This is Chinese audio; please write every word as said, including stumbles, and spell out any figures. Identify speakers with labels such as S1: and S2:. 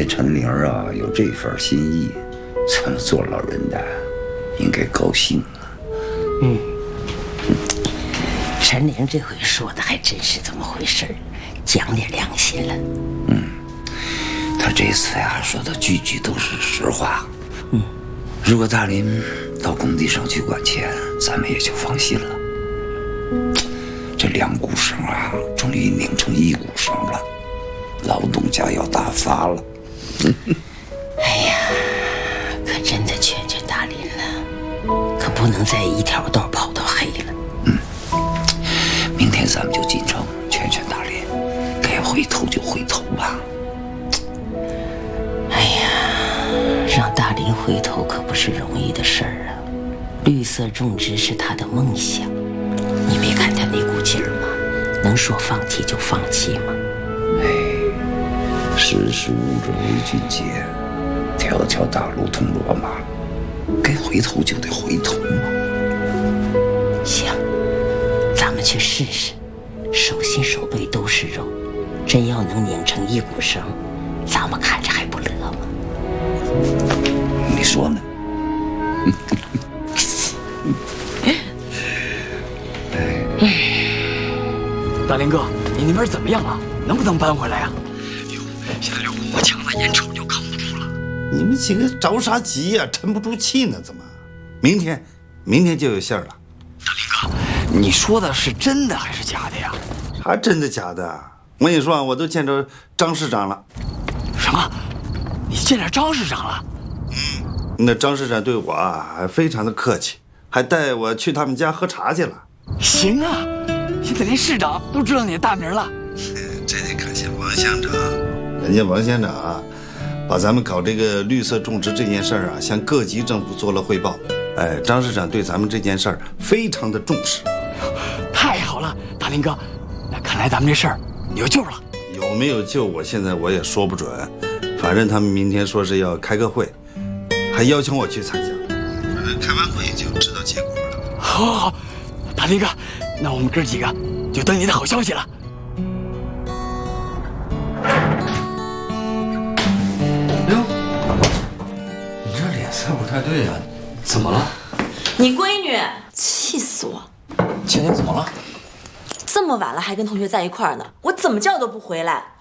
S1: 见陈玲啊有这份心意，咱们做老人的应该高兴啊。
S2: 嗯，
S3: 陈玲这回说的还真是这么回事儿，讲点良心了。
S1: 嗯，他这次呀说的句句都是实话。
S3: 嗯，
S1: 如果大林到工地上去管钱，咱们也就放心了。这两股绳啊，终于拧成一股绳了，劳动家要大发了。
S3: 哎呀，可真的劝劝大林了，可不能再一条道跑到黑了。
S1: 嗯，明天咱们就进城劝劝大林，该回头就回头吧。
S3: 哎呀，让大林回头可不是容易的事儿啊！绿色种植是他的梦想，你没看他那股劲儿吗？能说放弃就放弃吗？
S1: 哎，识时务者为俊杰，条条大路通罗马，该回头就得回头嘛。
S3: 行，咱们去试试，手心手背都是肉，真要能拧成一股绳，咱们看着还不乐吗？
S1: 你说呢？
S2: 大林哥，你那边怎么样啊？能不能搬回来呀？哟，现在这火抢的眼瞅就扛不住了。
S4: 你们几个着啥急呀？沉不住气呢？怎么？明天，明天就有信儿了。
S2: 大林哥，你说的是真的还是假的呀？
S4: 啥真的假的？我跟你说啊，我都见着张市长了。
S2: 什么？你见着张市长了？
S4: 嗯，那张市长对我啊还非常的客气，还带我去他们家喝茶去了。
S2: 行啊，现在连市长都知道你的大名了。
S4: 这得感谢王乡长，人家王乡长啊，把咱们搞这个绿色种植这件事儿啊，向各级政府做了汇报。哎，张市长对咱们这件事儿非常的重视。
S2: 太好了，大林哥，那看来咱们这事儿有救了。
S4: 有没有救，我现在我也说不准。反正他们明天说是要开个会，还邀请我去参加。反正开完会就知道结果了。
S2: 好，好，好，大林哥，那我们哥几个就等你的好消息了。
S5: 哟，你这脸色不太对呀、啊，怎么了？
S6: 你闺女，气死我！
S5: 倩倩怎么了？
S6: 这么晚了还跟同学在一块儿呢，我怎么叫都不回来，